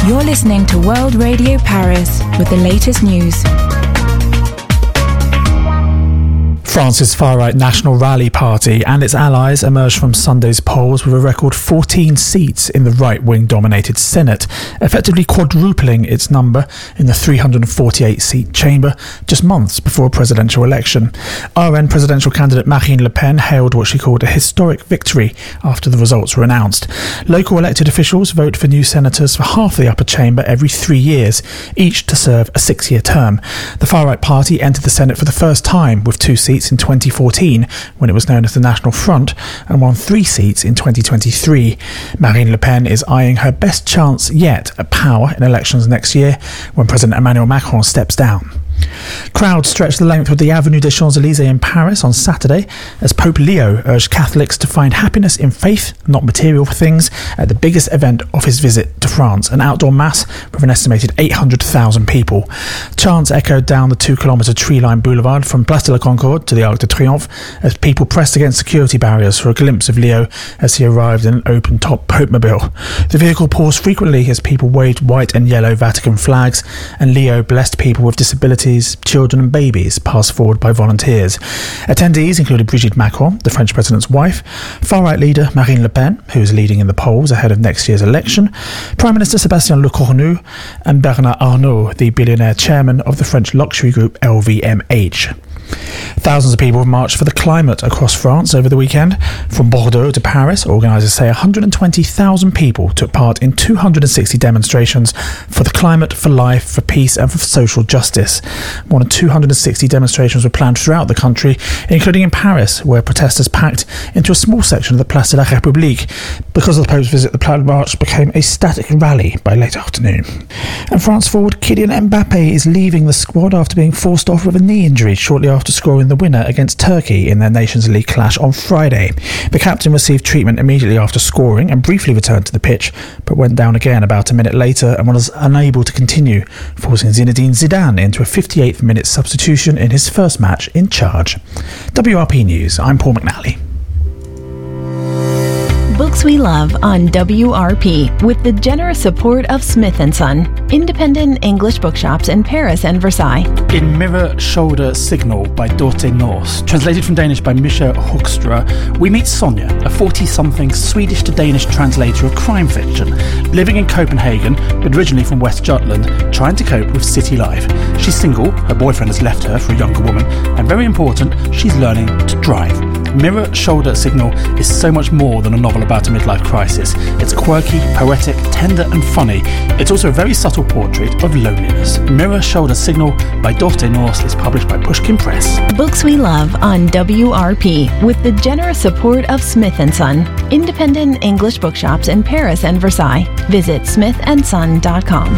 You're listening to World Radio Paris with the latest news. France's far-right National Rally Party and its allies emerged from Sunday's polls with a record 14 seats in the right-wing dominated Senate, effectively quadrupling its number in the 348-seat chamber just months before a presidential election. RN presidential candidate Marine Le Pen hailed what she called a historic victory after the results were announced. Local elected officials vote for new senators for half the upper chamber every 3 years, each to serve a 6-year term. The far-right party entered the Senate for the first time with 2 seats in 2014, when it was known as the National Front, and won 3 seats in 2023. Marine Le Pen is eyeing her best chance yet at power in elections next year, when President Emmanuel Macron steps down. Crowds stretched the length of the Avenue des Champs-Élysées in Paris on Saturday as Pope Leo urged Catholics to find happiness in faith, not material things, at the biggest event of his visit to France, an outdoor mass with an estimated 800,000 people. Chants echoed down the 2-kilometre tree-lined boulevard from Place de la Concorde to the Arc de Triomphe as people pressed against security barriers for a glimpse of Leo as he arrived in an open-top Pope-mobile. The vehicle paused frequently as people waved white and yellow Vatican flags, and Leo blessed people with disabilities, children and babies passed forward by volunteers. Attendees included Brigitte Macron, the French president's wife, far-right leader Marine Le Pen, who is leading in the polls ahead of next year's election, Prime Minister Sébastien Lecornu, and Bernard Arnault, the billionaire chairman of the French luxury group LVMH. Thousands of people have marched for the climate across France over the weekend. From Bordeaux to Paris, organisers say 120,000 people took part in 260 demonstrations for the climate, for life, for peace and for social justice. More than 260 demonstrations were planned throughout the country, including in Paris, where protesters packed into a small section of the Place de la République. Because of the Pope's visit, the planned march became a static rally by late afternoon. And France forward Kylian Mbappe is leaving the squad after being forced off with a knee injury shortly after scoring the winner against Turkey in their Nations League clash on Friday. The captain received treatment immediately after scoring and briefly returned to the pitch, but went down again about a minute later and was unable to continue, forcing Zinedine Zidane into a 58th minute substitution in his first match in charge. WRP News, I'm Paul McNally. Books we love on WRP with the generous support of Smith & Son, independent English bookshops in Paris and Versailles. In Mirror, Shoulder, Signal by Dorte Nors, translated from Danish by Misha Hoekstra, we meet Sonja, a 40-something Swedish to Danish translator of crime fiction, living in Copenhagen, but originally from West Jutland, trying to cope with city life. She's single, her boyfriend has left her for a younger woman, and very important, she's learning to drive. Mirror, Shoulder, Signal is so much more than a novel about a midlife crisis. It's quirky, poetic, tender and funny. It's also a very subtle portrait of loneliness. Mirror, Shoulder, Signal by Dorte Nors is published by Pushkin Press. Books we love on WRP with the generous support of Smith & Son, independent English bookshops in Paris and Versailles. Visit smithandson.com.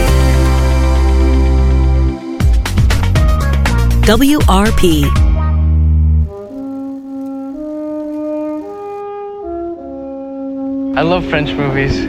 WRP. I love French movies.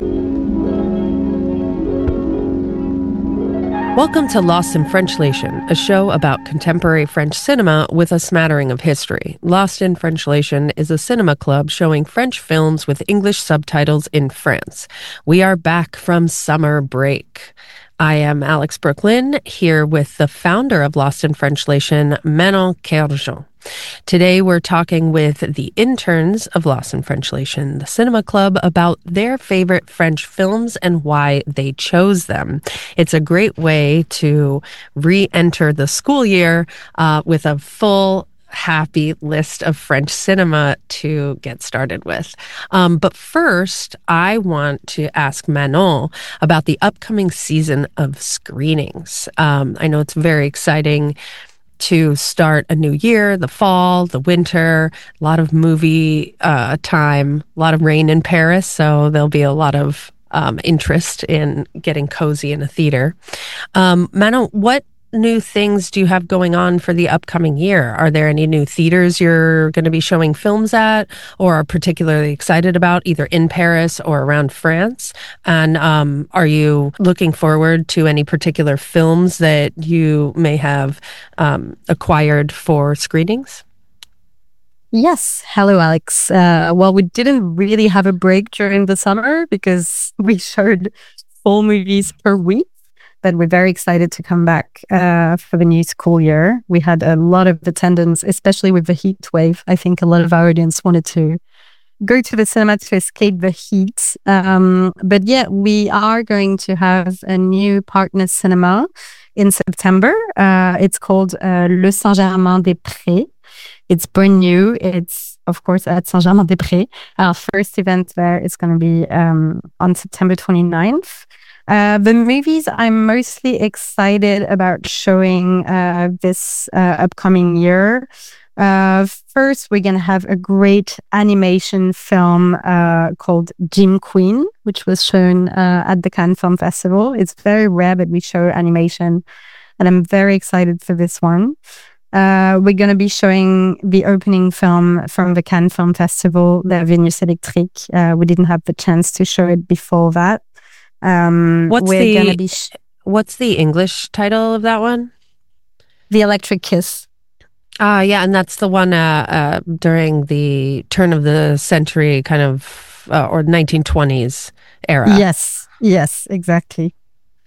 Welcome to Lost in Frenchliation, a show about contemporary French cinema with a smattering of history. Lost in Frenchliation is a cinema club showing French films with English subtitles in France. We are back from summer break. I am Alex Brooklyn, here with the founder of Lost in Frenchliation, Manon Kerjean. Today we're talking with the interns of Lost in Frenchliation, the cinema club, about their favorite French films and why they chose them. It's a great way to re-enter the school year with a full happy list of French cinema to get started with. But first, I want to ask Manon about the upcoming season of screenings. I know it's very exciting to start a new year, the fall, the winter, a lot of movie time, a lot of rain in Paris, so there'll be a lot of interest in getting cozy in a theater. Manon, what new things do you have going on for the upcoming year? Are there any new theaters you're going to be showing films at or are particularly excited about, either in Paris or around France? And are you looking forward to any particular films that you may have acquired for screenings? Yes. Hello, Alex. Well, we didn't really have a break during the summer because we showed 4 movies per week. But we're very excited to come back for the new school year. We had a lot of attendance, especially with the heat wave. I think a lot of our audience wanted to go to the cinema to escape the heat. But yeah, we are going to have a new partner cinema in September. It's called Le Saint-Germain-des-Prés. It's brand new. It's, of course, at Saint-Germain-des-Prés. Our first event there is going to be on September 29th. The movies I'm mostly excited about showing this upcoming year. First, we're going to have a great animation film called Jim Queen, which was shown at the Cannes Film Festival. It's very rare that we show animation, and I'm very excited for this one. We're going to be showing the opening film from the Cannes Film Festival, La Vénus électrique. We didn't have the chance to show it before that. What's the English title of that one? The Electric Kiss. Yeah, and that's the one during the turn of the century, kind of, or 1920s era. Yes, exactly.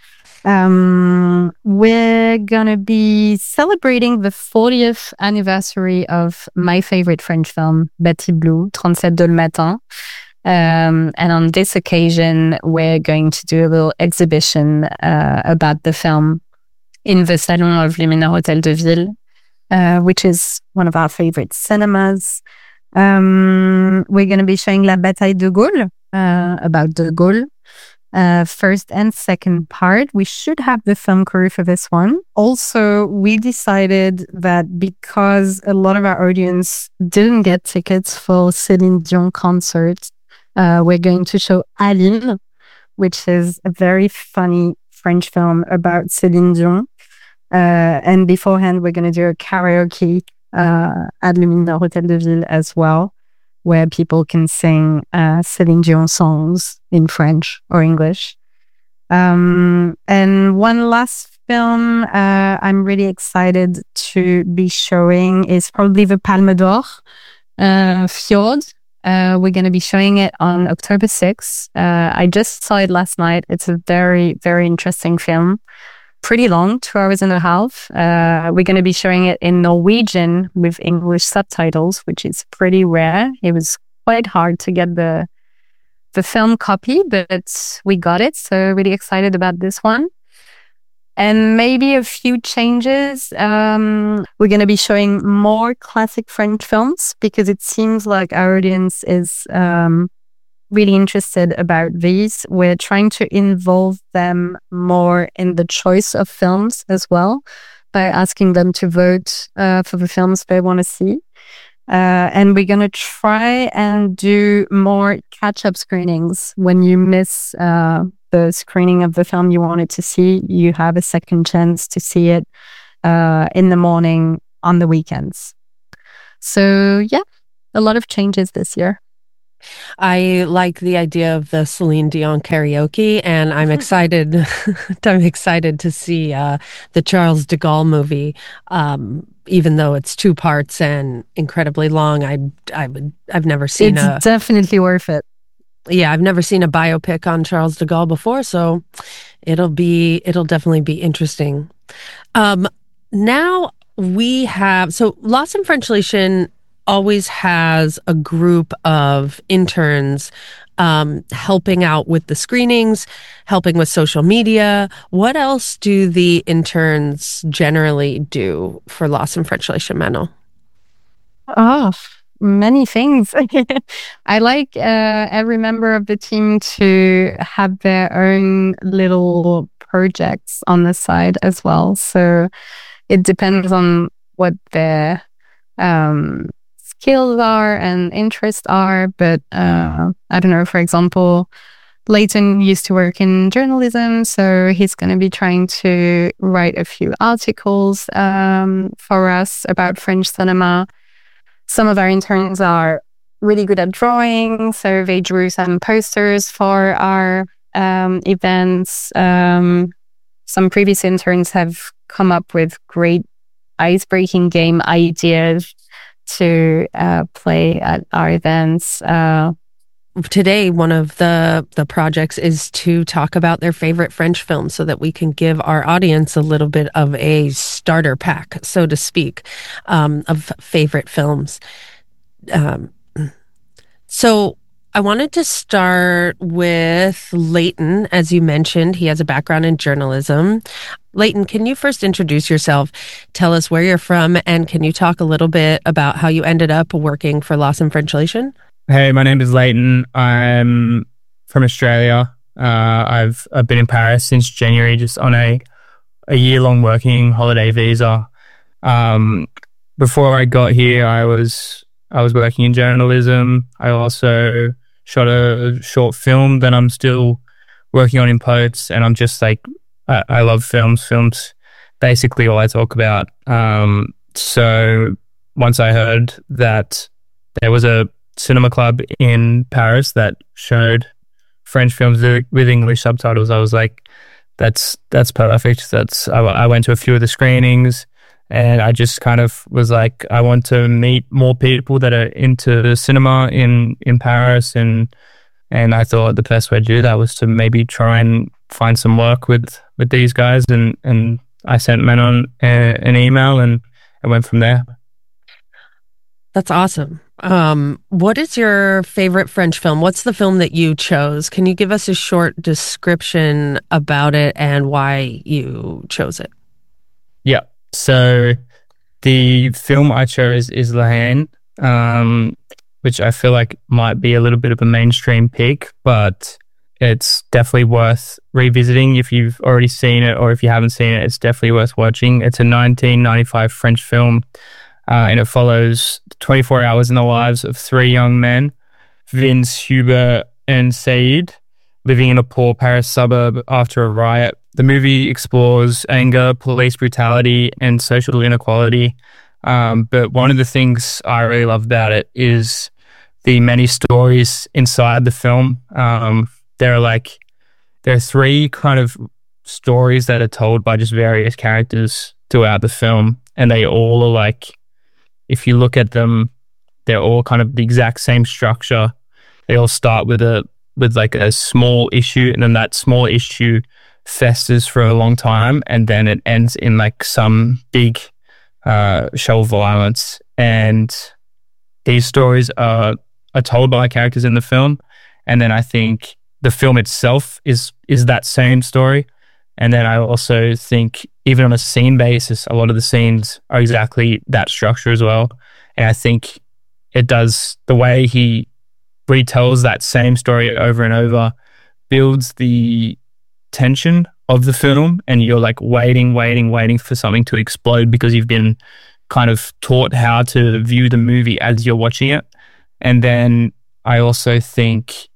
We're gonna be celebrating the 40th anniversary of my favorite French film, Betty Blue, 37 le matin. And on this occasion, we're going to do a little exhibition about the film in the Salon of Luminaire Hôtel de Ville, which is one of our favorite cinemas. We're going to be showing La Bataille de Gaulle, about de Gaulle, first and second part. We should have the film crew for this one. Also, we decided that because a lot of our audience didn't get tickets for Céline Dion concerts, we're going to show Aline, which is a very funny French film about Céline Dion. And beforehand, we're going to do a karaoke at Luminaire Hôtel de Ville as well, where people can sing Céline Dion songs in French or English. And one last film I'm really excited to be showing is probably the Palme d'Or, Fjord. We're going to be showing it on October 6th. I just saw it last night. It's a very, very interesting film. Pretty long, 2 hours and a half. We're going to be showing it in Norwegian with English subtitles, which is pretty rare. It was quite hard to get the film copy, but we got it. So really excited about this one. And maybe a few changes. We're going to be showing more classic French films because it seems like our audience is really interested about these. We're trying to involve them more in the choice of films as well by asking them to vote for the films they want to see. And we're going to try and do more catch-up screenings. When you miss the screening of the film you wanted to see, you have a second chance to see it in the morning on the weekends. So yeah, a lot of changes this year. I like the idea of the Celine Dion karaoke, and I'm excited. I'm excited to see the Charles de Gaulle movie. Even though it's 2 parts and incredibly long, I've never seen It's definitely worth it. Yeah, I've never seen a biopic on Charles de Gaulle before, so it'll definitely be interesting. Now we have, so Lost in Frenchlition always has a group of interns helping out with the screenings, helping with social media. What else do the interns generally do for Lost in Frenchlition, Manon? Oh, many things. I like every member of the team to have their own little projects on the side as well. So it depends on what their skills are and interests are. But I don't know, for example, Leighton used to work in journalism, so he's going to be trying to write a few articles for us about French cinema. Some of our interns are really good at drawing, so they drew some posters for our events. Some previous interns have come up with great ice-breaking game ideas to play at our events. today, one of the projects is to talk about their favorite French films so that we can give our audience a little bit of a starter pack, so to speak, of favorite films. So I wanted to start with Leighton. As you mentioned, he has a background in journalism. Leighton, can you first introduce yourself, tell us where you're from, and can you talk a little bit about how you ended up working for Lost in Frenchliation? Hey, my name is Leighton. I'm from Australia. I've been in Paris since January, just on a year-long working holiday visa. Before I got here, I was working in journalism. I also shot a short film that I'm still working on in post, and I'm just like, I love films. Films, basically all I talk about. So once I heard that there was a cinema club in Paris that showed French films with English subtitles, I was like, that's perfect. I went to a few of the screenings, and I just kind of was like, I want to meet more people that are into cinema in Paris, and I thought the best way to do that was to maybe try and find some work with these guys, and I sent Manon an email and I went from there. That's awesome. What is your favorite French film? What's the film that you chose? Can you give us a short description about it and why you chose it? Yeah. So the film I chose is La Haine, which I feel like might be a little bit of a mainstream pick, but it's definitely worth revisiting if you've already seen it, or if you haven't seen it, it's definitely worth watching. It's a 1995 French film. And it follows 24 hours in the lives of three young men, Vince, Hubert, and Said, living in a poor Paris suburb after a riot. The movie explores anger, police brutality, and social inequality. But one of the things I really love about it is the many stories inside the film. There are three kind of stories that are told by just various characters throughout the film, and they all are like, if you look at them, they're all kind of the exact same structure. They all start with a small issue, and then that small issue festers for a long time, and then it ends in like some big show of violence. And these stories are told by characters in the film, and then I think the film itself is that same story. And then I also think, even on a scene basis, a lot of the scenes are exactly that structure as well. And I think it does, the way he retells that same story over and over, builds the tension of the film, and you're like waiting for something to explode, because you've been kind of taught how to view the movie as you're watching it. And then I also think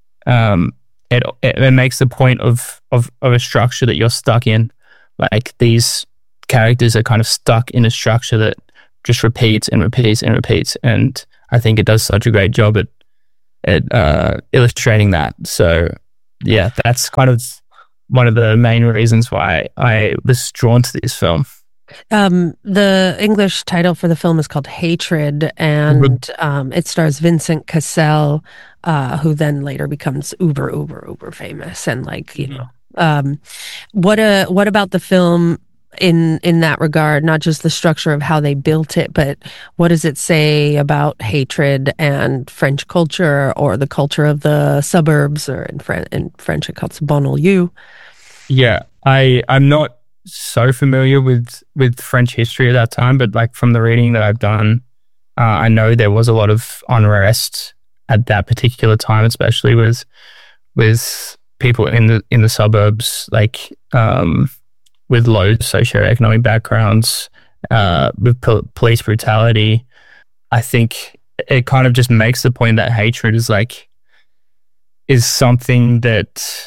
it makes the point of a structure that you're stuck in. Like, these characters are kind of stuck in a structure that just repeats and repeats and repeats. And I think it does such a great job at illustrating that. So yeah, that's kind of one of the main reasons why I was drawn to this film. The English title for the film is called Hatred, and it stars Vincent Cassel, who then later becomes uber famous. And like, you know, what about the film in that regard? Not just the structure of how they built it, but what does it say about hatred and French culture, or the culture of the suburbs, or in French it calls banlieue? Yeah, I'm not so familiar with French history at that time, but like from the reading that I've done, I know there was a lot of unrest at that particular time, especially with people in the suburbs, like with low socioeconomic backgrounds, with police brutality. I think it kind of just makes the point that hatred is something that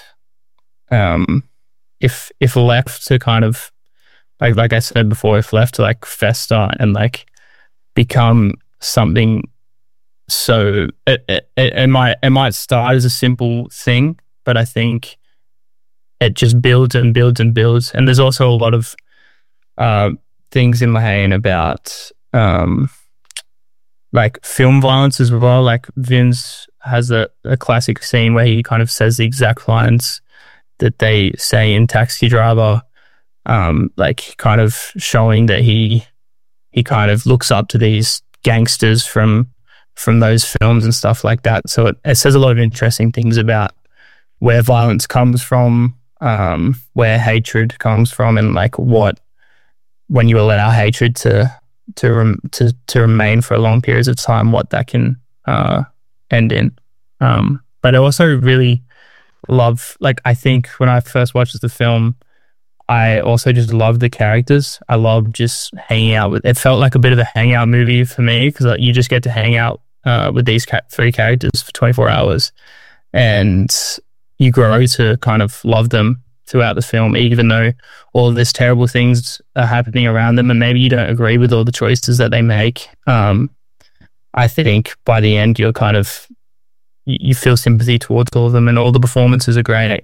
if left to kind of like I said before, if left to like fester and like become something, so it might start as a simple thing, but I think it just builds and builds and builds. And there's also a lot of things in La Haine about like film violence as well. Like Vince has a classic scene where he kind of says the exact lines that they say in Taxi Driver, like kind of showing that he kind of looks up to these gangsters from those films and stuff like that. So it says a lot of interesting things about where violence comes from, where hatred comes from, and like what, when you allow hatred to remain for long periods of time, what that can end in. But I also really love, like, I think when I first watched the film, I also just loved the characters. I loved just hanging out with, it felt like a bit of a hangout movie for me, because you just get to hang out with these three characters for 24 hours, and you grow to kind of love them throughout the film, even though all of these terrible things are happening around them and maybe you don't agree with all the choices that they make. I think by the end you're kind of, you feel sympathy towards all of them, and all the performances are great.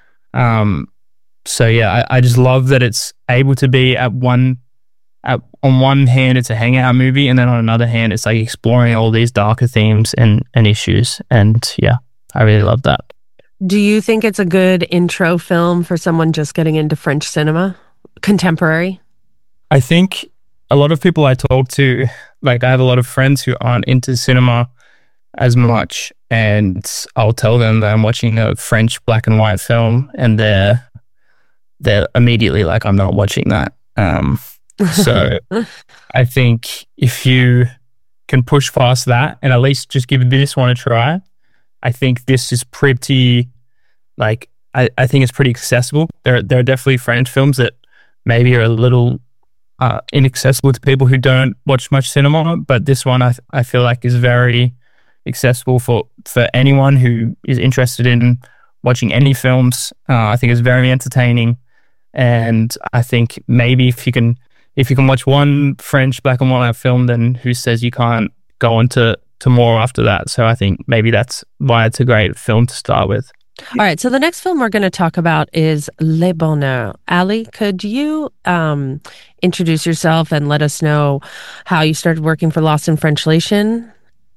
So yeah, I just love that it's able to be on one hand it's a hangout movie, and then on another hand it's like exploring all these darker themes and issues, and yeah, I really love that. Do you think it's a good intro film for someone just getting into French cinema, contemporary? I think a lot of people I talk to, like I have a lot of friends who aren't into cinema as much, and I'll tell them that I'm watching a French black and white film, and they're immediately like, I'm not watching that. So I think if you can push past that and at least just give this one a try, I think this is pretty, like, I think it's pretty accessible. There are definitely French films that maybe are a little inaccessible to people who don't watch much cinema, but this one I feel like is very accessible for anyone who is interested in watching any films. I think it's very entertaining, and I think maybe if you can watch one French black and white film, then who says you can't go on to more after that. So I think maybe that's why it's a great film to start with. All right, so the next film we're going to talk about is Le Bonheur. Ali, could you introduce yourself and let us know how you started working for Lost in Frenchliation?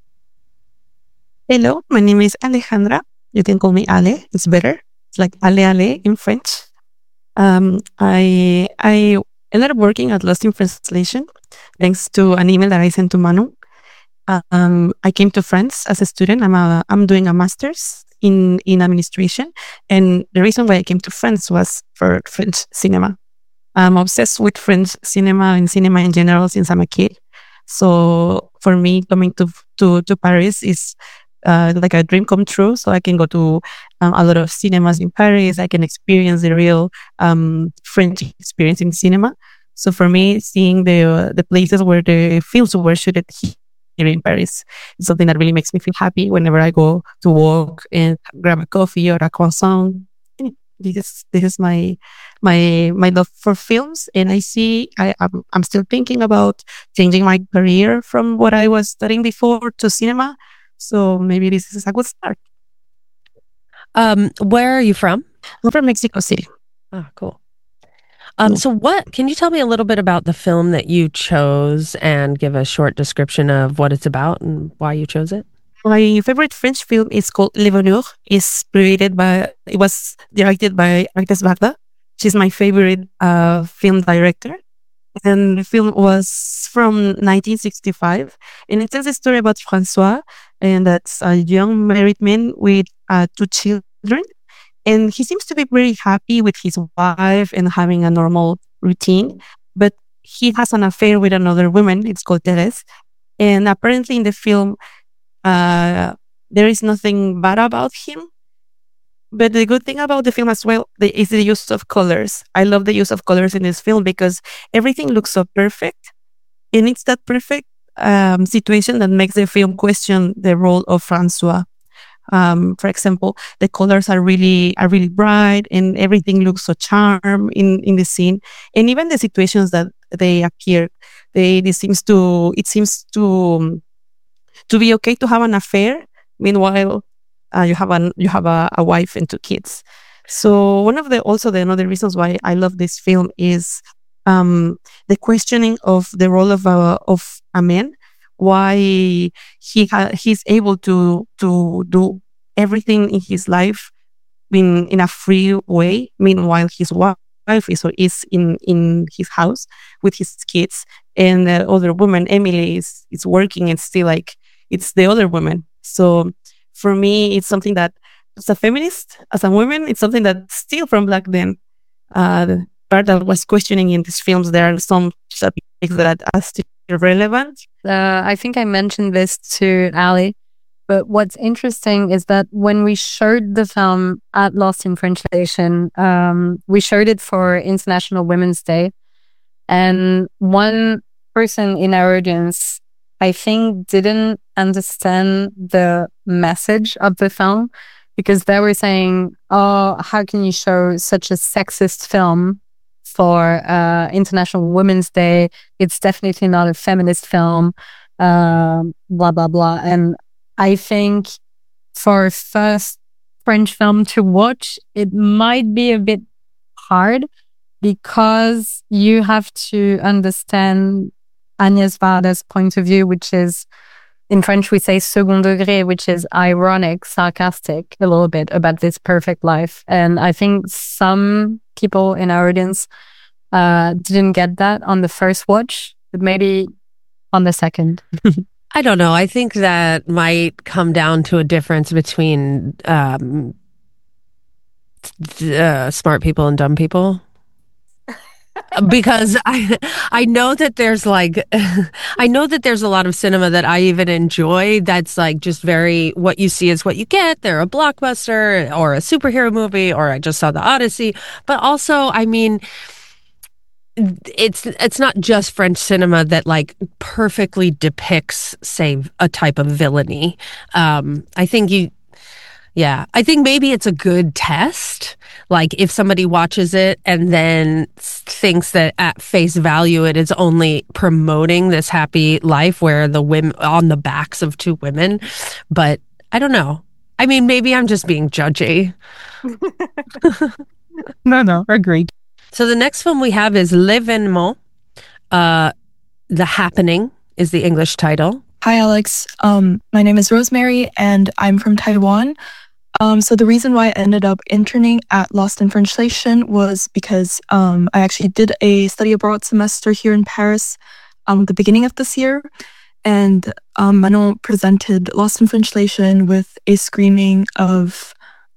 Hello, my name is Alejandra. You can call me Ale. It's better. It's like Ale in French. I ended up working at Lost in Translation thanks to an email that I sent to Manu. I came to France as a student. I'm doing a master's in administration, and the reason why I came to France was for French cinema. I'm obsessed with French cinema and cinema in general since I'm a kid. So for me, coming to Paris is like a dream come true. So I can go to a lot of cinemas in Paris. I can experience the real French experience in cinema. So for me, seeing the places where the films were shot here in Paris is something that really makes me feel happy whenever I go to walk and grab a coffee or a croissant. This is my love for films, and I see I'm still thinking about changing my career from what I was studying before to cinema. So maybe this is a good start. Where are you from? I'm from Mexico City. Oh, cool. So can you tell me a little bit about the film that you chose and give a short description of what it's about and why you chose it? My favorite French film is called Le Bonheur. It was directed by Agnès Varda. She's my favorite film director. And the film was from 1965. And it tells a story about François, and that's a young married man with 2 children. And he seems to be very happy with his wife and having a normal routine. But he has an affair with another woman. It's called Thérèse. And apparently in the film, there is nothing bad about him. But the good thing about the film as well is the use of colors. I love the use of colors in this film because everything looks so perfect. And it's that perfect situation that makes the film question the role of François. For example, the colors are really bright, and everything looks so charm in the scene. And even the situations that they appear, it seems to be okay to have an affair. Meanwhile, you have a wife and 2 kids. So one of the another reasons why I love this film is the questioning of the role of a man why he's able to do everything in his life in a free way. Meanwhile, his wife is in his house with his kids, and the other woman, Emily, is working, and still like it's the other woman. So for me, it's something that, as a feminist, as a woman, it's something that still from back then, the part that was questioning in these films, there are some topics that are still relevant. I think I mentioned this to Ali, but what's interesting is that when we showed the film at Lost in Translation, we showed it for International Women's Day, and one person in our audience, I think, didn't understand the message of the film, because they were saying, oh, how can you show such a sexist film for International Women's Day? It's definitely not a feminist film, blah, blah, blah. And I think for a first French film to watch, it might be a bit hard, because you have to understand Agnès Varda's point of view, which is, in French we say second degré, which is ironic, sarcastic a little bit about this perfect life. And I think some people in our audience didn't get that on the first watch, but maybe on the second. I don't know. I think that might come down to a difference between smart people and dumb people. Because I know that there's like, I know that there's a lot of cinema that I even enjoy that's like just very, what you see is what you get. They're a blockbuster or a superhero movie, or I just saw The Odyssey. But also, I mean, it's not just French cinema that like perfectly depicts, say, a type of villainy. I think maybe it's a good test. Like if somebody watches it and then thinks that at face value it is only promoting this happy life where the women on the backs of two women. But I don't know. I mean, maybe I'm just being judgy. No, agreed. So the next film we have is L'événement. The Happening is the English title. Hi, Alex. My name is Rosemary, and I'm from Taiwan. So the reason why I ended up interning at Lost in Translation was because I actually did a study abroad semester here in Paris at the beginning of this year. And Manon presented Lost in Translation with a screening of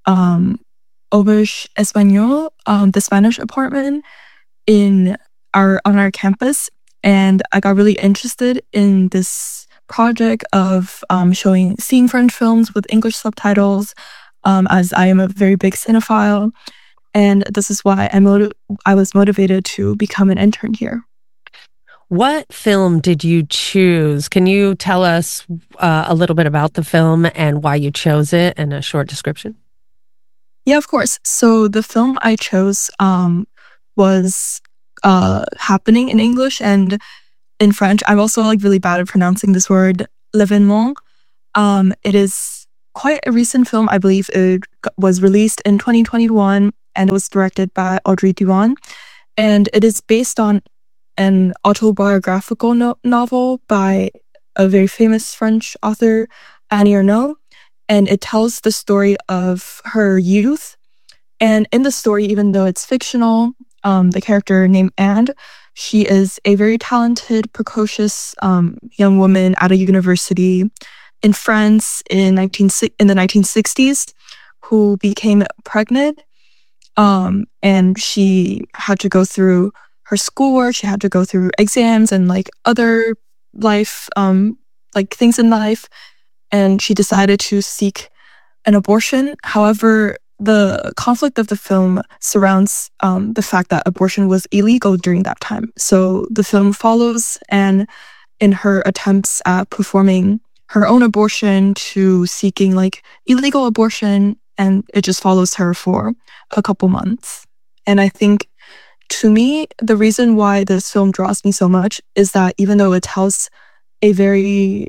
Auberge Espagnole, the Spanish apartment on our campus. And I got really interested in this project of seeing French films with English subtitles, as I am a very big cinephile. And this is why I was motivated to become an intern here. What film did you choose? Can you tell us a little bit about the film and why you chose it in a short description? Yeah, of course. So the film I chose was Happening in English, and in French, I'm also like really bad at pronouncing this word, L'événement. It is quite a recent film. I believe it was released in 2021, and it was directed by Audrey Diwan. And it is based on an autobiographical novel by a very famous French author, Annie Ernaux. And it tells the story of her youth. And in the story, even though it's fictional, the character named Anne, she is a very talented, precocious young woman at a university in France in the 1960s who became pregnant. And she had to go through her schoolwork, she had to go through exams and like other life, like things in life. And she decided to seek an abortion. However, the conflict of the film surrounds the fact that abortion was illegal during that time. So the film follows Anne in her attempts at performing her own abortion to seeking like illegal abortion, and it just follows her for a couple months. And I think, to me, the reason why this film draws me so much is that even though it tells a very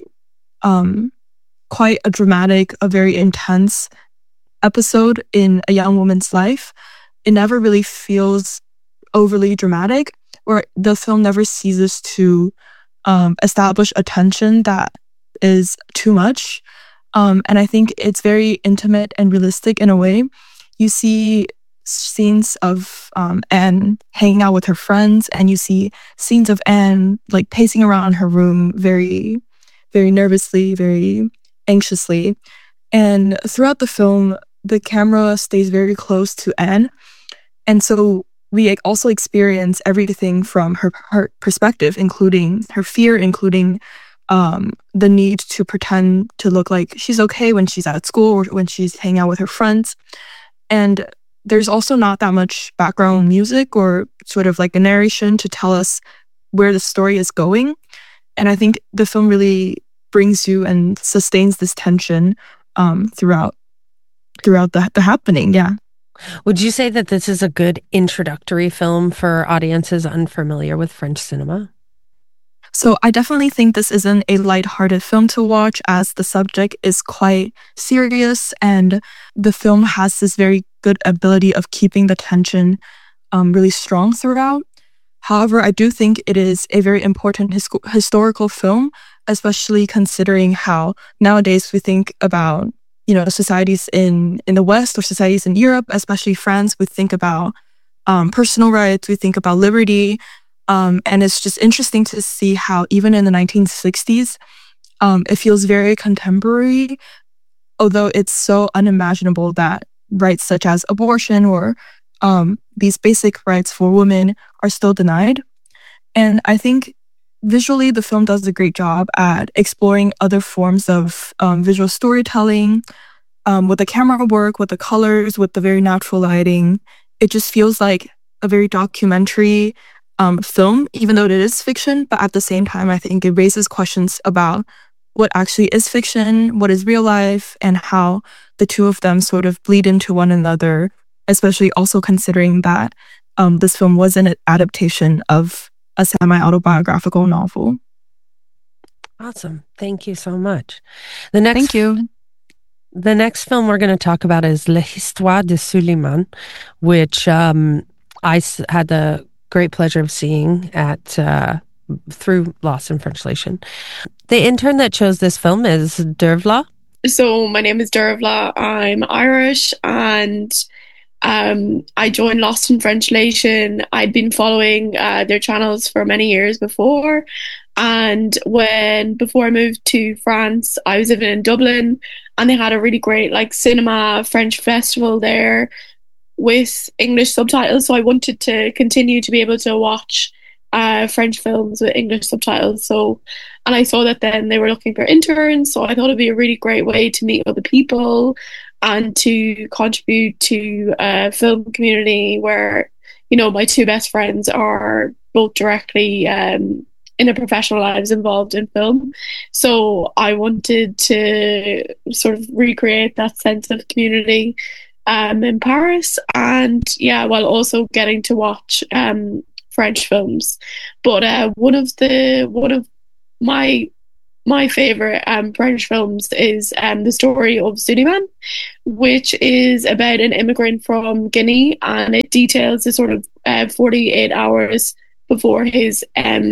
quite a dramatic, a very intense episode in a young woman's life, it never really feels overly dramatic, or the film never ceases to establish a tension that is too much. And I think it's very intimate and realistic in a way. You see scenes of Anne hanging out with her friends, and you see scenes of Anne like pacing around her room very, very nervously, very anxiously. And throughout the film, the camera stays very close to Anne. And so we also experience everything from her perspective, including her fear, including the need to pretend to look like she's okay when she's at school or when she's hanging out with her friends. And there's also not that much background music or sort of like a narration to tell us where the story is going. And I think the film really brings you and sustains this tension throughout the happening. Yeah. Would you say that this is a good introductory film for audiences unfamiliar with French cinema? So I definitely think this isn't a lighthearted film to watch, as the subject is quite serious, and the film has this very good ability of keeping the tension really strong throughout. However, I do think it is a very important historical film, especially considering how nowadays we think about, you know, societies in the West or societies in Europe, especially France. We think about personal rights, we think about liberty. And it's just interesting to see how even in the 1960s, it feels very contemporary, although it's so unimaginable that rights such as abortion or these basic rights for women are still denied. And I think visually, the film does a great job at exploring other forms of visual storytelling, with the camera work, with the colors, with the very natural lighting. It just feels like a very documentary film, even though it is fiction. But at the same time, I think it raises questions about what actually is fiction, what is real life, and how the two of them sort of bleed into one another, especially also considering that this film was an adaptation of a semi-autobiographical novel. Awesome. Thank you so much. Thank you. The next film we're going to talk about is L'Histoire de Suleiman, which I had the great pleasure of seeing at through Lost in Translation. The intern that chose this film is Dervla. So my name is Dervla. I'm Irish, and I joined Lost in Translation. I'd been following their channels for many years before, and before I moved to France, I was living in Dublin, and they had a really great cinema French festival there with English subtitles. So I wanted to continue to be able to watch French films with English subtitles. And I saw that then they were looking for interns, so I thought it'd be a really great way to meet other people and to contribute to a film community where, you know, my two best friends are both directly in their professional lives involved in film. So I wanted to sort of recreate that sense of community in Paris, and while also getting to watch French films. But one of my favorite French films is the story of Suleiman, which is about an immigrant from Guinea, and it details the sort of 48 hours before his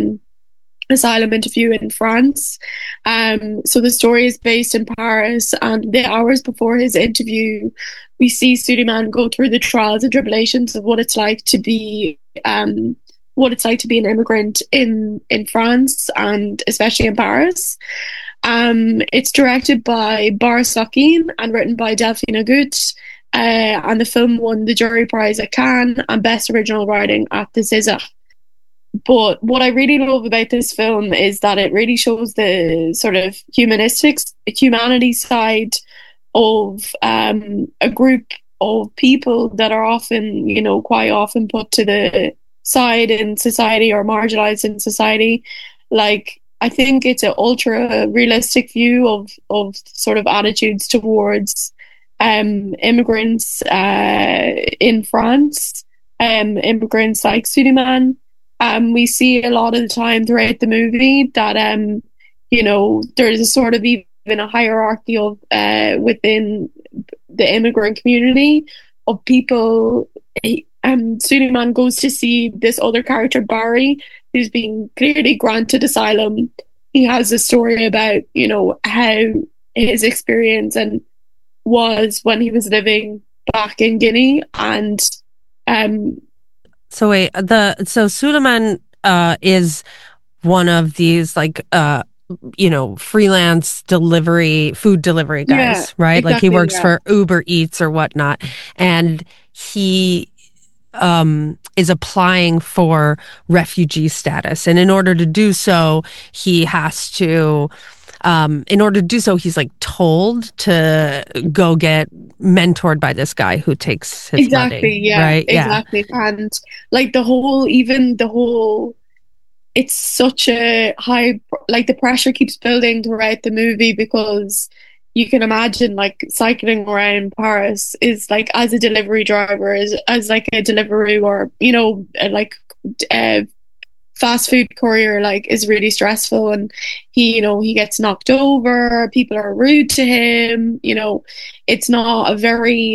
asylum interview in France. So the story is based in Paris, and the hours before his interview, we see Suleiman go through the trials and tribulations of what it's like to be an immigrant in France, and especially in Paris. It's directed by Boris Lakin and written by Delphine Agut, and the film won the Jury Prize at Cannes and Best Original Writing at the César. But what I really love about this film is that it really shows the sort of humanity side of a group of people that are often, quite often put to the side in society or marginalized in society. I think it's an ultra realistic view of sort of attitudes towards immigrants in France, immigrants like Suleiman. We see a lot of the time throughout the movie that there's a sort of even a hierarchy of within the immigrant community of people Suleiman goes to see this other character, Barry, who's been clearly granted asylum. He has a story about, you know, how his experience and was when he was living back in Guinea. And so Suleiman is one of these like freelance food delivery guys, right? Exactly, like he works for Uber Eats or whatnot, and he is applying for refugee status, and in order to do so, he's like told to go get mentored by this guy who takes his money, right? Exactly. And like the whole, it's such a high, like the pressure keeps building throughout the movie, because you can imagine like cycling around Paris is like, as a delivery driver, as like a Deliveroo, or, you know, like fast food courier, like, is really stressful. And he gets knocked over, people are rude to him, you know. It's not a very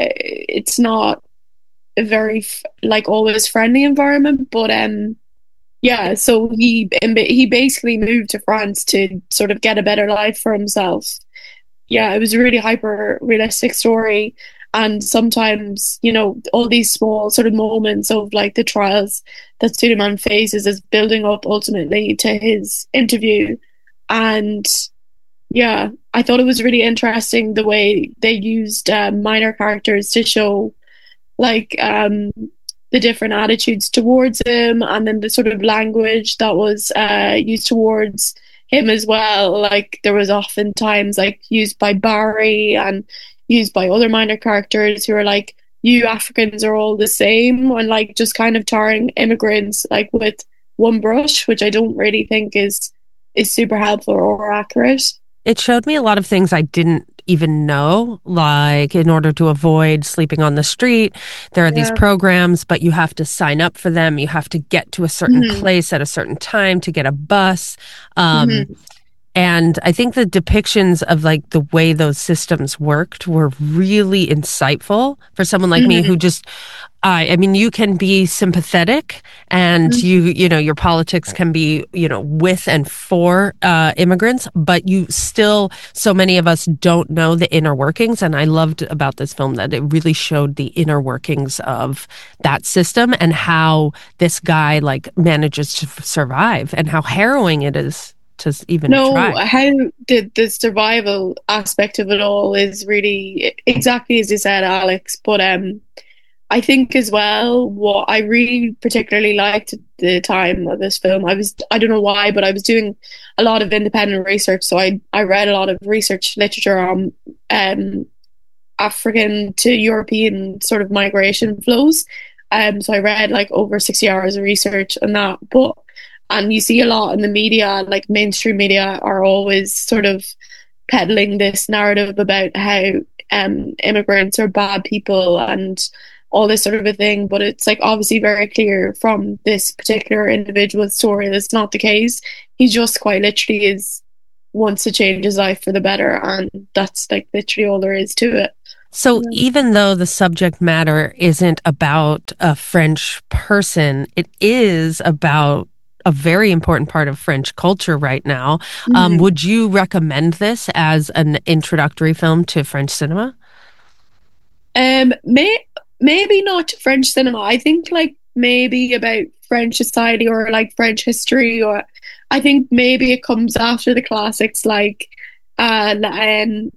like always friendly environment. But so he basically moved to France to sort of get a better life for himself. Yeah, it was a really hyper realistic story. And sometimes, you know, all these small sort of moments of like the trials that Suleiman faces is building up ultimately to his interview. And yeah, I thought it was really interesting the way they used minor characters to show like the different attitudes towards him, and then the sort of language that was used towards him as well. Like there was often times like used by Barry and used by other minor characters who are like, you Africans are all the same, and like just kind of tarring immigrants like with one brush, which I don't really think is super helpful or accurate. It showed me a lot of things I didn't even know, like in order to avoid sleeping on the street, there are these programs, but you have to sign up for them. You have to get to a certain place at a certain time to get a bus. And I think the depictions of like the way those systems worked were really insightful for someone like me who just, I mean, you can be sympathetic and you know, your politics can be, you know, with and for immigrants, but so many of us don't know the inner workings. And I loved about this film that it really showed the inner workings of that system and how this guy like manages to survive and how harrowing it is to even try. How the survival aspect of it all is really exactly as you said, Alex. But I think as well, what I really particularly liked at the time of this film, I don't know why, but I was doing a lot of independent research. So I read a lot of research literature on African to European sort of migration flows. So I read like over 60 hours of research on that. And you see a lot in the media, like mainstream media are always sort of peddling this narrative about how immigrants are bad people and all this sort of a thing. But it's like obviously very clear from this particular individual's story that's not the case. He just quite literally wants to change his life for the better. And that's like literally all there is to it. So even though the subject matter isn't about a French person, it is about a very important part of French culture right now. Would you recommend this as an introductory film to French cinema? Maybe not to French cinema. I think like maybe about French society or like French history, or I think maybe it comes after the classics like La Haine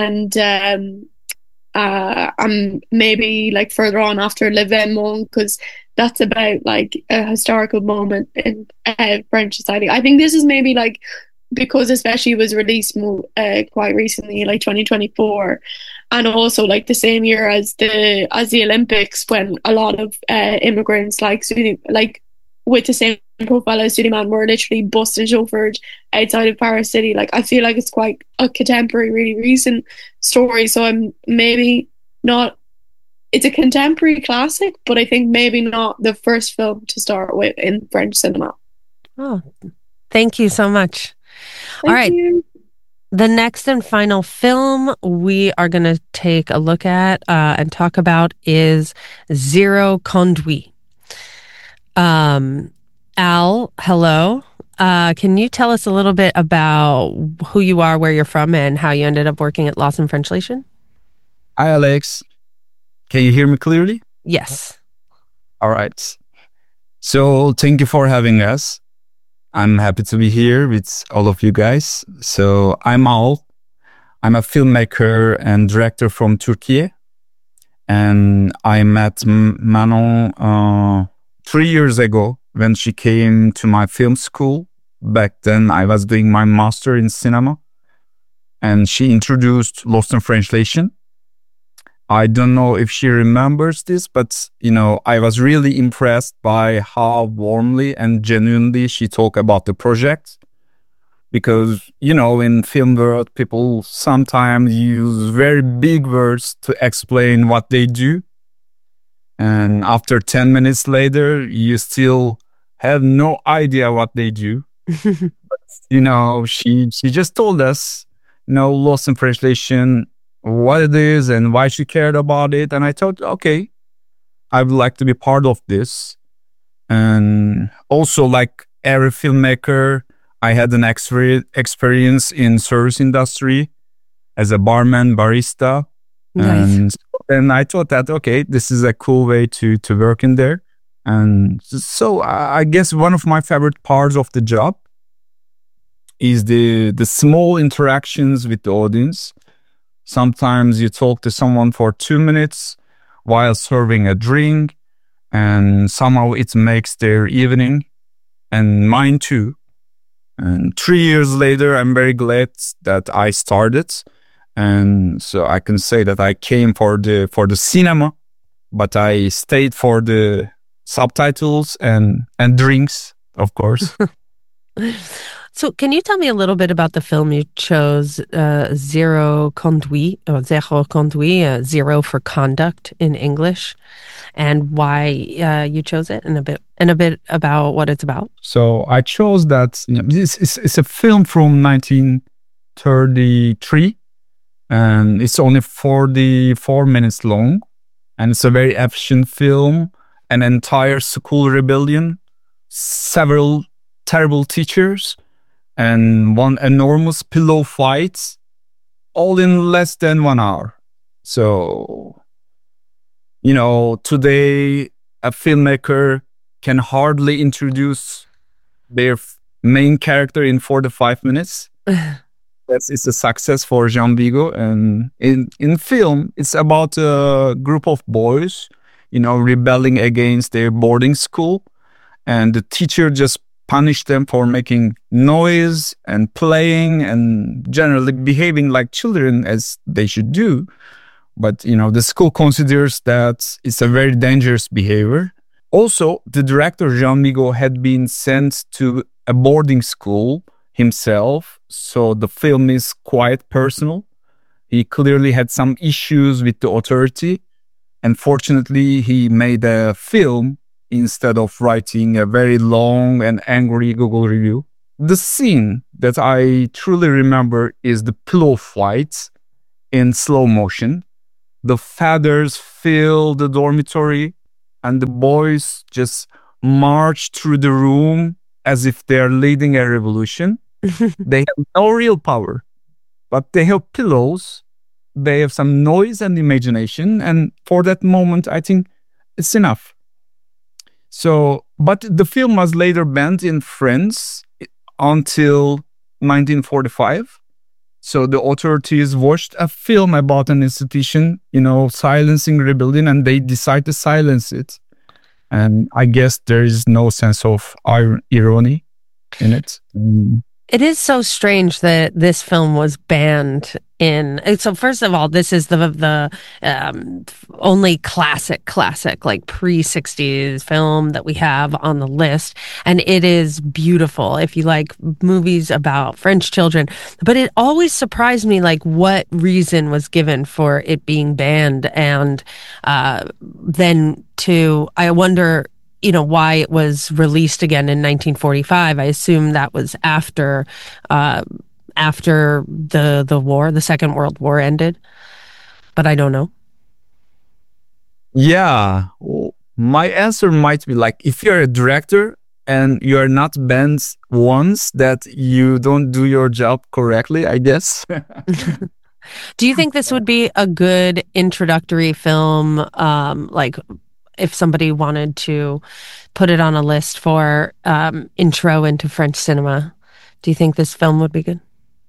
and maybe like further on after Le Venement, because that's about like a historical moment in French society. I think this is maybe like, because especially it was released quite recently, like 2024, and also like the same year as the Olympics, when a lot of immigrants like with the same profile as Suleiman were literally bused and chauffeured outside of Paris City. Like I feel like it's quite a contemporary, really recent story. So I'm maybe not. It's a contemporary classic, but I think maybe not the first film to start with in French cinema. Oh, thank you so much. All right. You. The next and final film we are going to take a look at and talk about is Zero Conduit. Al, hello. Can you tell us a little bit about who you are, where you're from, and how you ended up working at Lost in Frenchliation? Hi, Alex. Can you hear me clearly? Yes. All right. So thank you for having us. I'm happy to be here with all of you guys. So I'm Al. I'm a filmmaker and director from Turkey. And I met Manon 3 years ago when she came to my film school. Back then, I was doing my master in cinema. And she introduced Lost in Frenchliation. I don't know if she remembers this, but, I was really impressed by how warmly and genuinely she talked about the project. Because, in film world, people sometimes use very big words to explain what they do. And after 10 minutes later, you still have no idea what they do. But, she just told us, Lost in Frenchliation, what it is and why she cared about it. And I thought, okay, I would like to be part of this. And also, like every filmmaker, I had an experience in service industry as a barman, barista. Nice. And I thought that, okay, this is a cool way to work in there. And so I guess one of my favorite parts of the job is the small interactions with the audience. Sometimes you talk to someone for 2 minutes while serving a drink, and somehow it makes their evening and mine too. And 3 years later, I'm very glad that I started. And so I can say that I came for the cinema, but I stayed for the subtitles and drinks, of course. So can you tell me a little bit about the film you chose, Zero Conduit, or Zero Conduit, zero for conduct in English, and why you chose it, and a bit about what it's about? So I chose that, it's a film from 1933, and it's only 44 minutes long, and it's a very efficient film, an entire school rebellion, several terrible teachers, and one enormous pillow fight, all in less than 1 hour. So, today a filmmaker can hardly introduce their main character in 45 minutes. It's a success for Jean Vigo. And in film, it's about a group of boys, rebelling against their boarding school. And the teacher just punish them for making noise and playing and generally behaving like children as they should do. But, the school considers that it's a very dangerous behavior. Also, the director, Jean Vigo, had been sent to a boarding school himself. So the film is quite personal. He clearly had some issues with the authority. And fortunately, he made a film instead of writing a very long and angry Google review. The scene that I truly remember is the pillow fight in slow motion. The fathers fill the dormitory and the boys just march through the room as if they are leading a revolution. They have no real power, but they have pillows. They have some noise and imagination. And for that moment, I think it's enough. So, but the film was later banned in France until 1945. So the authorities watched a film about an institution, silencing rebellion, and they decided to silence it. And I guess there is no sense of irony in it. It is so strange that this film was banned in. So first of all, this is the only classic like pre-60s film that we have on the list, and it is beautiful if you like movies about French children. But it always surprised me, like what reason was given for it being banned, and then I wonder, why it was released again in 1945. I assume that was after after the Second World War ended, but I don't know. Yeah, my answer might be like, if you're a director and you're not banned once, that you don't do your job correctly, I guess. Do you think this would be a good introductory film, like if somebody wanted to put it on a list for intro into French cinema? Do you think this film would be good?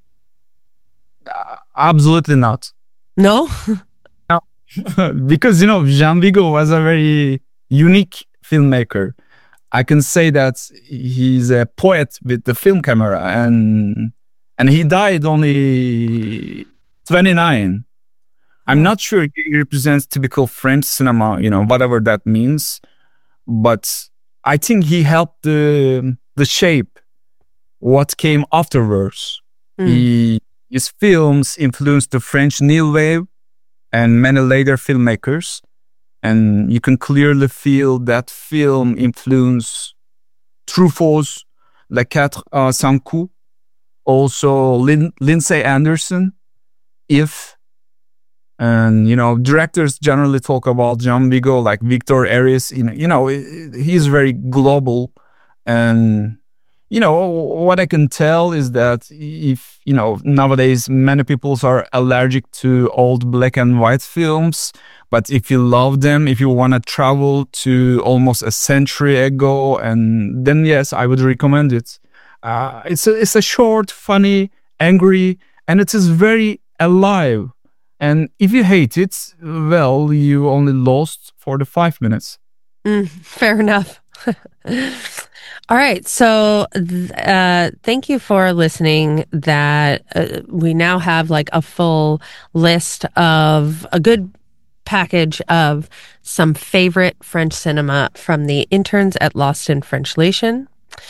Absolutely not. No? No. Because, Jean Vigo was a very unique filmmaker. I can say that he's a poet with the film camera, and he died only 29. I'm not sure he represents typical French cinema, whatever that means. But I think he helped the shape what came afterwards. His films influenced the French New Wave and many later filmmakers. And you can clearly feel that film influence Truffaut's Les Quatre Cents Coups, also Lindsay Anderson, If. And, directors generally talk about Jean Vigo, like Victor Eris. He's very global. And, what I can tell is that if, nowadays many people are allergic to old black and white films. But if you love them, if you want to travel to almost a century ago, and then yes, I would recommend it. It's a short, funny, angry, and it is very alive. And if you hate it, well, you only lost 45 minutes. Fair enough. All right. So thank you for listening. That we now have like a full list of a good package of some favorite French cinema from the interns at Lost in Frenchliation.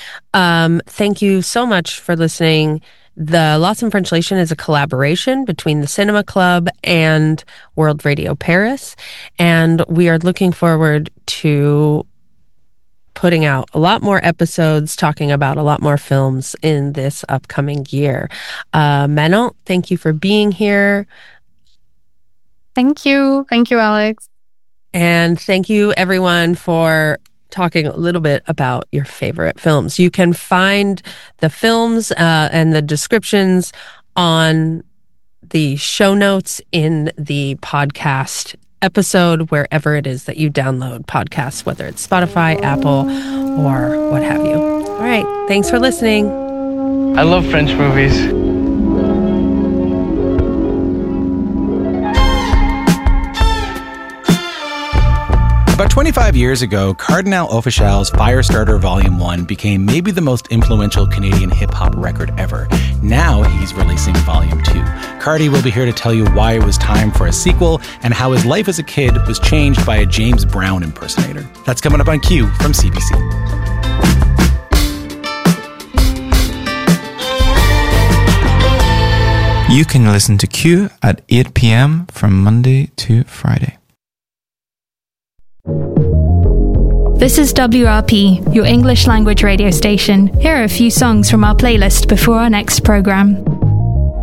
Thank you so much for listening. The Lost in Frenchliation is a collaboration between the Cinema Club and World Radio Paris, and we are looking forward to putting out a lot more episodes, talking about a lot more films in this upcoming year. Manon, thank you for being here. Thank you. Thank you, Alex. And thank you, everyone, for talking a little bit about your favorite films. You can find the films and the descriptions on the show notes in the podcast episode, wherever it is that you download podcasts, whether it's Spotify, Apple, or what have you. All right. Thanks for listening. I love French movies. About 25 years ago, Cardinal Offishal's Firestarter Volume 1 became maybe the most influential Canadian hip-hop record ever. Now he's releasing Volume 2. Cardi will be here to tell you why it was time for a sequel and how his life as a kid was changed by a James Brown impersonator. That's coming up on Q from CBC. You can listen to Q at 8 p.m. from Monday to Friday. This is WRP, your English language radio station. Here are a few songs from our playlist before our next program.